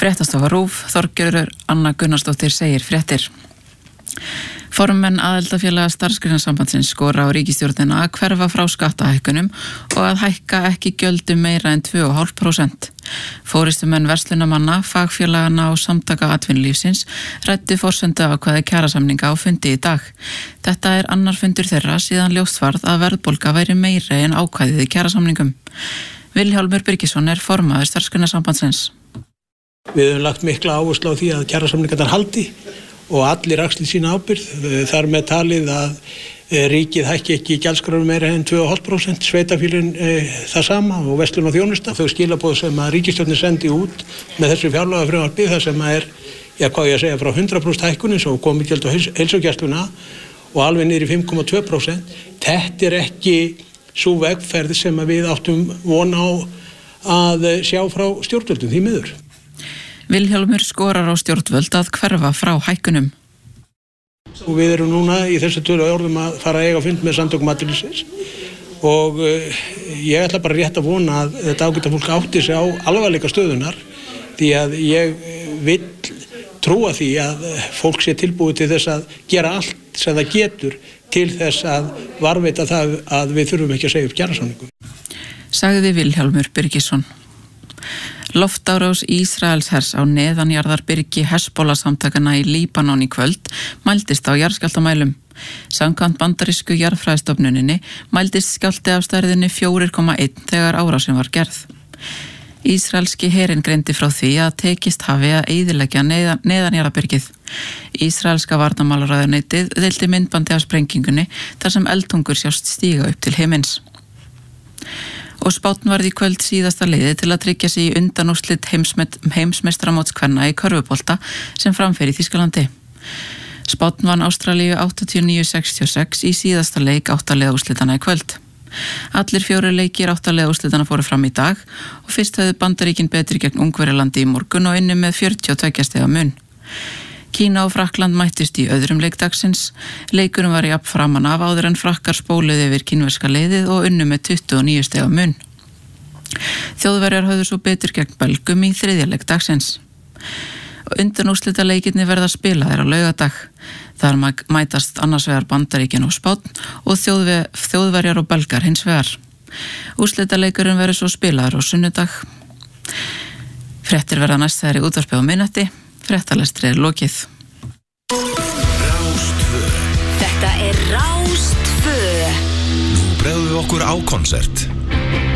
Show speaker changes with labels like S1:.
S1: Fréttastofa RÚV, Þorgerður Anna Gunnarsdóttir segir fréttir. Formenn aðildafélaga Starfsgreinasambandsins skora á ríkisstjórnina að hverfa frá skattahækkunum og að hækka ekki gjöldum meira en 2,5%. Forystumenn verslunamanna, fagfélagana og samtaka atvinnulífsins ræddu forsendu ákvæði kjarasamninga á fundi í dag. Þetta er annar fundur þeirra síðan ljóst varð að verðbólga væri meiri en ákvæðið í kjarasamningum. Vilhjálmur Birgisson er formaður Starfsgreinasambandsins.
S2: Við höfum lagt mikla áherslu á því að kjarasamningarnir haldi og allir axli sína ábyrgð. Þar með talið að ríkið hækki ekki gjaldskrár meira en 2,5%, sveitafélögin það sama og verslun og þjónusta. Þau skilaboð sem að ríkisstjórnin sendi út með þessu fjárlagafrumvarpi, það sem er, frá 100% hækkunin, svo komið gjöld á heilsugæsluna og alveg niður í 5,2%. Þetta er ekki sú vegferð sem að við áttum von á að sjá frá stjórnvöldum, því miður.
S1: Vilhjálmur skorar á stjórnvöld að hverfa frá hækkunum.
S2: Og við erum núna í þessu tölu orðum að fara að eiga fund með samtökum atvinnulífsins og ég ætla bara rétt að vona að þetta ágæta fólk átti sig á alvarleika stöðunar, því að ég vill trúa því að fólk sé tilbúið til þess að gera allt sem það getur til þess að varðveita það að við þurfum ekki að segja upp kjarasamningum. Sagði Vilhjálmur Birgisson. Loftárás Ísraelshers á neðanjarðarbyrgi Hezbollah-samtakana í Líbanon í kvöld mældist á jarðskjálftamælum. Samkvæmt bandarísku jarðfræðistofnuninni mældist skjálfti af stærðinni 4,1 þegar árásin var gerð. Ísraelski herinn greindi frá því að tekist hafi að eyðileggja neðanjarðarbyrgið. Ísraelska varnarmálaráðuneytið deildi myndbandi af sprengingunni þar sem eldtungur sjást stíga upp til himins. Og Spánn varð í kvöld síðasta liði til að tryggja sig í undanúrslit heimsmeistaramótskvenna í körfubolta sem framfer í Þýskalandi. Spánn vann Ástralíu 89-66 í síðasta leik 8 liða úrslitana í kvöld. Allir 4 leikir 8 liða úrslitana fóru fram í dag og fyrst höfðu Bandaríkin betri gegn Ungverjalandi í morgun og inni með 42 stiga mun. Kína og Frakkland mættist í öðrum leikdagsins. Leikurinn var jafn framan af áður en Frakkar spóluðu yfir kínverska liðið og unnu með 29 stiga mun. Þjóðverjar höfðu svo betur gegn Belgum í 3. leikdagsins. Undanúrslita leikirnir verða spilaðir á laugardag. Þar mætast annars vegar Bandaríkin og Spánn og þjóðverjar og belgar hins vegar. Úrslita leikurinn verður svo spilaður á sunnudag. Fréttir verða næst þegar í útvarpi á miðnætti. Fréttalestri er lokið.
S3: Rás2.
S4: Þetta er Rás2.
S3: Nú bregðum við okkur á konsert.